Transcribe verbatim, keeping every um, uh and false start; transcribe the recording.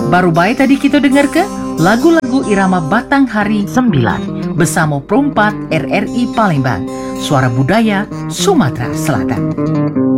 Baru baik tadi kita dengar ke lagu-lagu irama Batang Hari sembilan bersama Perompat R R I Palembang, Suara Budaya Sumatera Selatan.